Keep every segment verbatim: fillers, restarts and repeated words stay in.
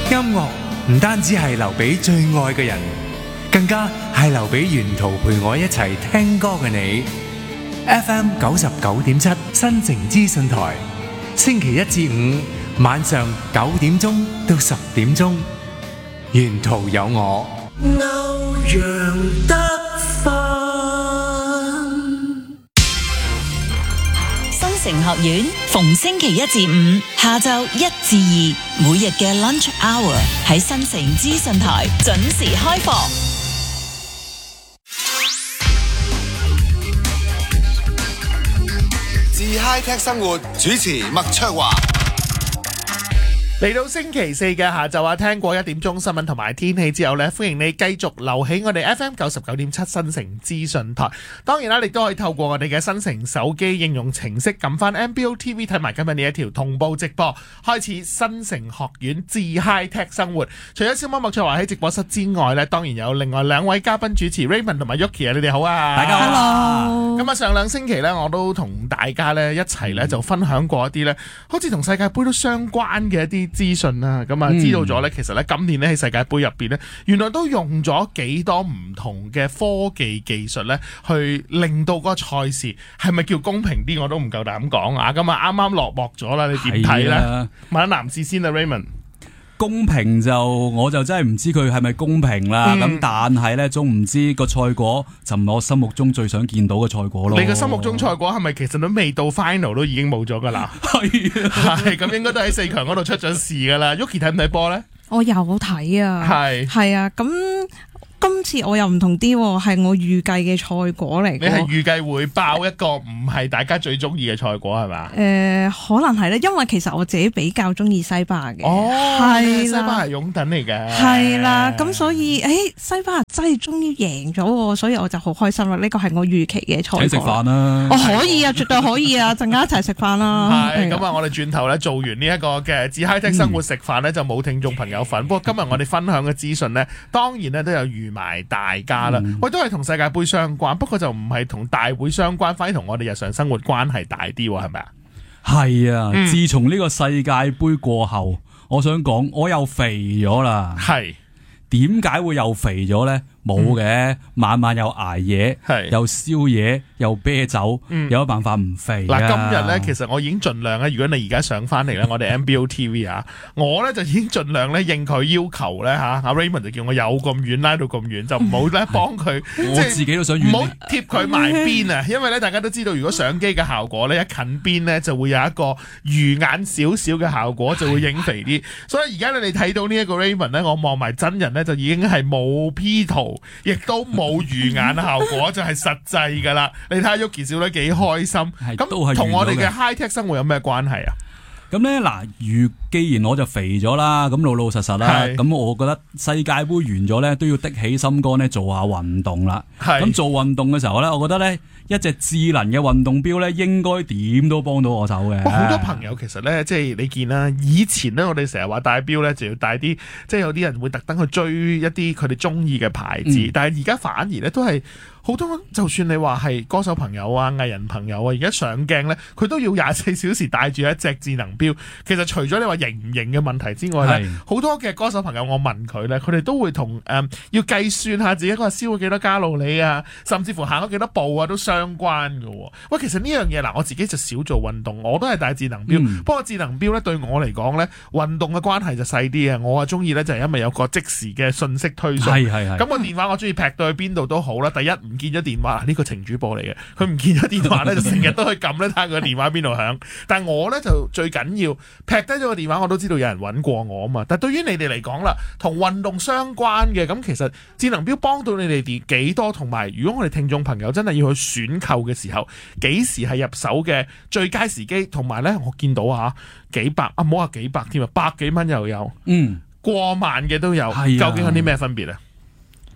音樂唔單止係留俾最愛嘅人，更加係留俾沿途陪我一齊聽歌嘅你。F M 九十九點七新城資訊台，星期一至五晚上九點鐘到十點鐘，沿途有我。 歐陽德新城學院逢星期一至五下晝一至二，每日嘅 lunch hour 喺新城資訊台準時開課。 自 High Tech 生活主持麥卓華。 嚟到星期四嘅下晝啊，聽過一點鐘新聞同埋天氣之後呢，歡迎你繼續留起我哋 F M 九十九點七新城資訊台。當然啦，你都可以透過我哋嘅新城手機應用程式撳翻 M B O T V 睇埋今日呢一條同步直播，開始新城學院自 High Tech 生活。除咗小貓麥卓華喺直播室之外呢，當然有另外兩位嘉賓主持 Raymond 同埋 Yuki 啊，你哋好啊！ 大家好。 Hello。咁啊，上兩星期呢，我都同大家呢一齊呢就分享過一啲呢，好似同世界盃都相關嘅一啲資訊啦，咁啊知道咗咧，其實咧今年咧喺世界盃入邊咧，原來都用咗幾多唔同嘅科技技術咧，去令到嗰個賽事係咪叫公平啲，我都唔夠膽講啊！咁啊啱啱落幕咗啦，你點睇咧？問下男士先啊 ，Raymond。 公平就我就真係唔知佢係咪公平啦，咁、嗯、但係咧總唔知個賽果就唔係我心目中最想見到嘅賽果咯。 你嘅心目中賽果係咪其實都未到 final 都已經冇咗噶啦？係係咁應該都喺四強嗰度出咗事噶啦。Yuki 睇唔睇波咧？ 我有睇啊，係係啊，咁。今次我又唔同啲，係我預計嘅賽果嚟。 你係預計會爆一個唔係大家最中意嘅賽果係嘛？ 誒、呃，可能係咧，因為其實我自己比較中意西班牙嘅。 哦， 係西班牙係擁躉嚟嘅。 係啦，咁所以誒，西班牙真係終於贏咗，所以我就好開心啦！呢個係我預期嘅賽果。 請食飯啦！ 我可以啊，絕對可以啊，陣間一齊食飯啦。 係咁啊！我哋轉頭咧做完呢一個嘅自 High Tech 生活食飯咧，就冇聽眾朋友份。不過今日我哋分享嘅資訊咧，當然咧都有預埋大家啦。喂，都係同世界盃相關，不過就唔係同大會相關，反而同我哋日常生活關係大啲，係咪啊？ 係啊！嗯、自從呢個世界盃過後，我想講我又肥咗啦。係點解會又肥咗咧？冇嘅，嗯、晚晚又捱夜，又宵夜，又啤酒，嗯、有乜辦法唔肥啊？嗱， 今日咧，其實我已經盡量咧，如果你而家上翻嚟咧，我哋 M B O T V 啊，我咧就已經盡量咧應佢要求咧嚇，阿 Raymond 就叫我有咁遠拉到咁遠，就唔好咧幫佢， 我自己都想遠， 唔好貼佢埋邊啊！因為咧，大家都知道，如果相機嘅效果咧一近邊咧，就會有一個魚眼少少嘅效果，就會影肥啲。所以而家你哋睇到呢一個 Raymond 咧，我望埋真人咧，就已經係冇 P 圖。亦都冇魚眼效果，就係實際噶啦。你睇下 Yuki 笑得幾開心，咁同我哋嘅 High Tech 生活有咩關係啊？ 咁咧嗱，如既然我就肥咗啦，咁老老實實啦，咁我覺得世界盃完咗咧，都要的起心肝咧做下運動啦。咁做運動嘅時候咧，我覺得咧一隻智能嘅運動錶咧，應該點都幫到我手嘅。 好多朋友其實咧，即係你見啦，以前咧我哋成日話戴錶咧就要戴啲，即係有啲人會特登去追一啲佢哋中意嘅牌子，嗯、但係而家反而咧都係。好多就算你話係歌手朋友啊、藝人朋友啊，而家上鏡咧，佢都要廿四小時戴住一隻智能錶。其實除咗你話型唔型嘅問題之外咧，好多嘅歌手朋友我問佢咧，佢哋都會同誒、嗯、要計算下自己嗰日燒咗幾多加路里啊，甚至乎行咗幾多步啊，都相關嘅。喂，其實呢樣嘢嗱，我自己就少做運動，我都係戴智能錶。嗯、不過智能錶咧對我嚟講咧，運動嘅關係就細啲啊。我啊中意咧就係因為有個即時嘅信息推送。係係係。咁個電話我中意劈到去邊度都好啦。第一唔見咗電話，呢、這個情主播嚟嘅，佢唔見咗電話咧，就成日都去撳咧睇下佢電話邊度響。但係我咧就最緊要劈低咗個電話，我都知道有人揾過我啊嘛。但係對於你哋嚟講啦，同運動相關嘅，咁其實智能錶幫到你哋幾多？同埋如果我哋聽眾朋友真係要去選購嘅時候，幾時係入手嘅最佳時機？同埋咧，我見到啊幾百啊，唔好話幾百添啊，百幾蚊又有，嗯，過萬嘅都有，究竟有啲咩分別啊？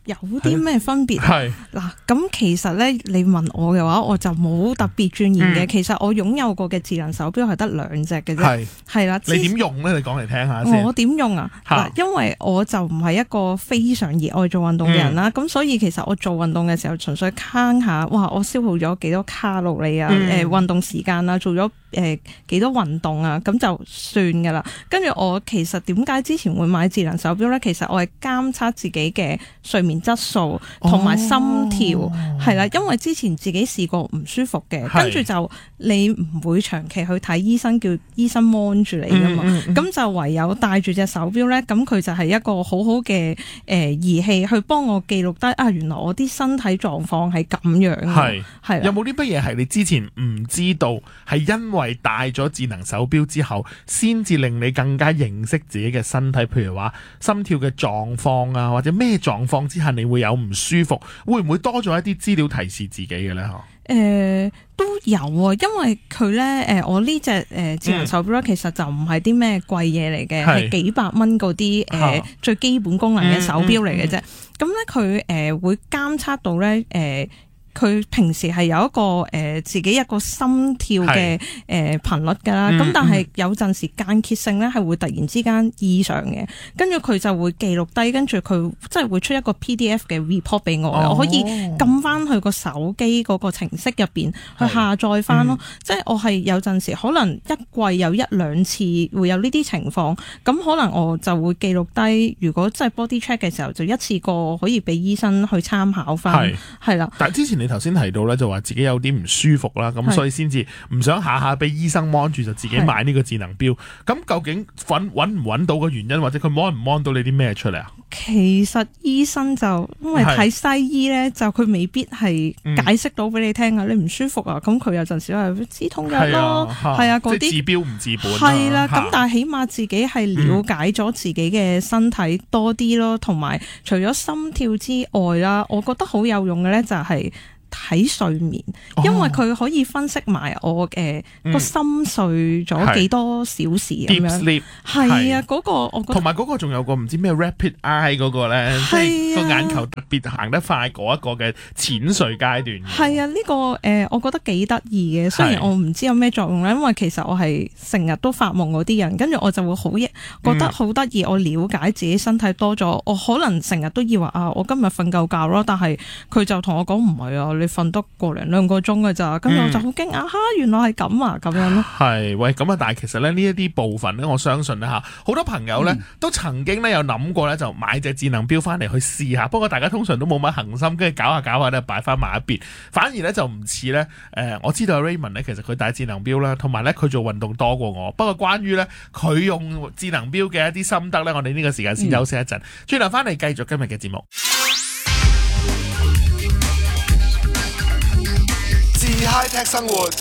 有啲咩分別？ 係嗱，咁其實咧，你問我嘅話，我就冇特別鑽研嘅。 嗯、 其實我擁有過嘅智能手錶係得兩隻嘅啫，係係啦。 你點用咧？你講嚟聽下先。 我點用啊？嗱，因為我就唔係一個非常熱愛做運動嘅人啦，咁、嗯、所以其實我做運動嘅時候，純粹慳下，哇！我消耗咗幾多卡路里啊？誒、嗯呃，運動時間啊，做咗誒幾多運動啊？咁就算噶啦。跟住我其實點解之前會買智能手錶咧？其實我係監測自己嘅睡眠質素同埋心跳，係啦、哦，因為之前自己試過唔舒服嘅，跟住就你唔會長期去睇醫生，叫醫生 mon 住你噶嘛，咁、嗯嗯嗯、就唯有戴住隻手錶咧，咁佢就係一個好好嘅誒儀器去幫我記錄低啊，原來我啲身體狀況係咁樣，係係有冇啲乜嘢係你之前唔知道，係因為戴咗智能手錶之後，先至令你更加認識自己嘅身體，譬如話心跳嘅狀況啊，或者咩狀況之下你會有唔舒服，會唔會多咗一啲資料提示自己嘅咧？嗬、 呃，誒都有啊，因為佢咧誒，我呢隻誒智能手錶咧，其實就唔係啲咩貴嘢嚟嘅，係、嗯、幾百蚊嗰啲誒最基本功能嘅手錶嚟嘅啫。咁咧佢誒會監測到咧誒。呃佢平時係有一個誒、呃、自己一個心跳嘅誒頻率㗎啦，咁、嗯、但係有陣時間歇性咧係會突然之間異常嘅，跟住佢就會記錄低，跟住佢即係會出一個 P D F 嘅 report 俾我，哦、我可以撳翻去個手機嗰個程式入邊去下載翻咯。即係我係有陣時可能一季有一兩次會有呢啲情況，咁可能我就會記錄低。如果真係 body check 嘅時候，就一次過可以俾醫生去參考翻，係啦。但係之前你頭先提到咧，就話自己有啲唔舒服啦，咁所以先至唔想下下俾醫生 mon 住，就自己買呢個智能錶。咁究竟揾揾唔揾到個原因，或者佢 mon 唔 mon 到你啲咩出嚟啊？其實醫生就因為睇西醫咧，就佢未必係解釋到俾你聽啊、嗯。你唔舒服啊，咁佢有陣時係止痛藥咯，係啊，嗰啲治標唔治本。係啦，咁但係起碼自己係了解咗自己嘅身體多啲咯，同、嗯、埋除咗心跳之外啦，我覺得好有用嘅咧就係睇睡眠，因為佢可以分析埋我誒個、呃、心睡咗幾多小時咁樣。係啊，嗰、那個我覺得同埋嗰個仲有個唔知咩 rapid eye 嗰個咧，即係個眼球特別行得快嗰一個嘅淺睡階段。係啊，呢、這個誒、呃、我覺得幾得意嘅，雖然我唔知有咩作用咧，因為其實我係成日都發夢嗰啲人，跟住我就會好覺得好得意。我了解自己身體多咗，我可能成日都以為啊，我今日瞓夠覺咯，但係佢就同我講唔係啊。你瞓得過零兩個鐘嘅咋，咁我就好驚訝吓，原來係咁啊，咁樣咯。係喂，咁啊，但係其實咧呢一啲部分咧，我相信咧吓，好多朋友咧、嗯、都曾經咧有諗過咧，就買隻智能錶翻嚟去試下。不過大家通常都冇乜恒心，跟住搞下搞下咧，擺翻埋一邊，反而咧就唔似咧誒，我知道 Raymond 咧，其實佢戴智能錶啦，同埋咧佢做運動多過我。不過關於咧佢用智能錶嘅一啲心得咧，我哋呢個時間先休息一陣，轉頭翻嚟繼續今日嘅節目。 Hi-Tech 生活，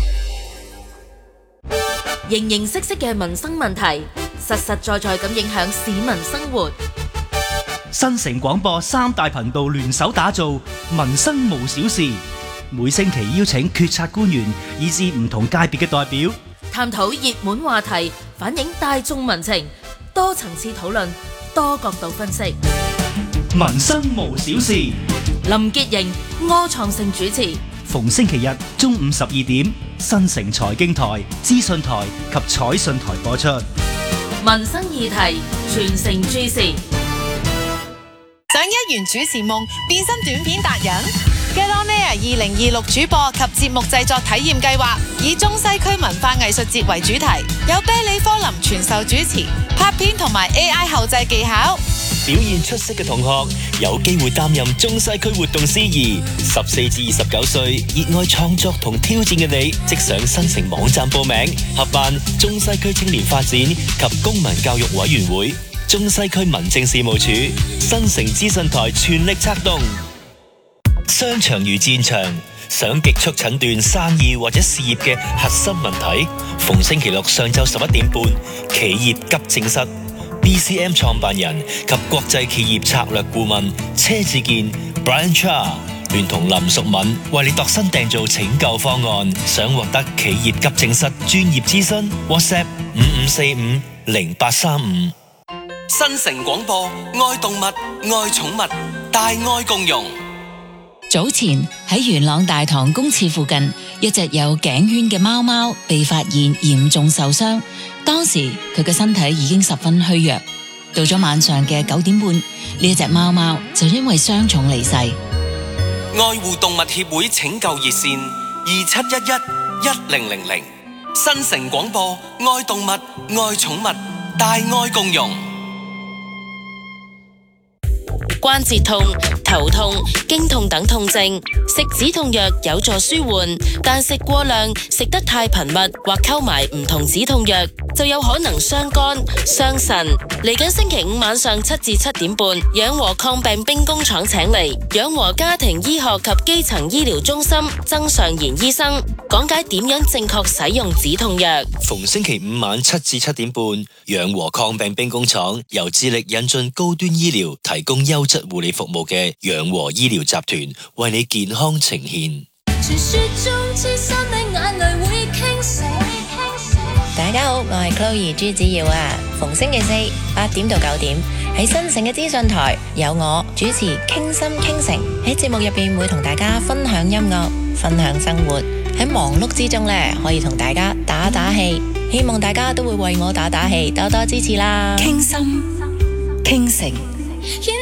形形色色嘅民生問題，實實在在咁影響市民生活。 新城廣播三大頻道聯手打造民生無小事，每星期邀請決策官員以至唔同界別嘅代表， 探討熱門話題，反映大眾民情，多層次討論，多角度分析。 民生無小事， 林潔瑩、柯創盛主持。 逢星期日中午十二點，新城財經台、資訊台及彩訊台播出。 民生議題，全城注視。 想一圓主持夢，變身短片達人 Get On Air 二零二六主播及節目製作體驗計劃，以中西區文化藝術節為主題，有啤梨科林傳授主持，拍片同埋 A I 後製技巧。 表現出色嘅同學有機會擔任中西區活動司儀。十四至二十九歲，熱愛創作同挑戰嘅你，即上新城網站報名，合辦中西區青年發展及公民教育委員會、中西區民政事務處、新城資訊台全力策動。商場如戰場，想極速診斷生意或者事業嘅核心問題，逢星期六上晝十一點半，企業急症室。B C M 創辦人及國際企業策略顧問車志健 Brian Cha 聯同林淑敏為你度身訂造拯救方案。想獲得企業急症室專業諮詢 ，WhatsApp 五五四五零八三五。 新城廣播，愛動物，愛寵物。 大愛共融。 早前喺元朗大棠公廁附近，一隻有頸圈嘅貓貓被發現嚴重受傷，當時佢嘅身體已經十分虛弱。到咗晚上嘅九點半，呢一隻貓貓就因為傷重離世。 愛護動物協會拯救熱線二七一一一零零零，新城廣播，愛動物愛寵物，大愛共融。 關節痛、頭痛、經痛等痛症，食止痛藥有助舒緩，但食過量、食得太頻密或溝埋唔同止痛藥，就有可能傷肝、傷腎。嚟緊星期五晚上七至七點半，養和抗病兵工廠請嚟養和家庭醫學及基層醫療中心曾尚賢醫生講解點樣正確使用止痛藥。 逢星期五晚七至七點半，養和抗病兵工廠由致力引進高端醫療、提供優質護理服務嘅養和醫療集團為你健康呈現。 大家好，我係 Chloe 朱子耀啊！逢星期四八點到九點喺新城嘅資訊台有我主持傾心傾城，喺節目入邊會同大家分享音樂、分享生活，喺忙碌之中呢，可以同大家打打氣，希望大家都會為我打打氣，多多支持啦！ 傾心傾城。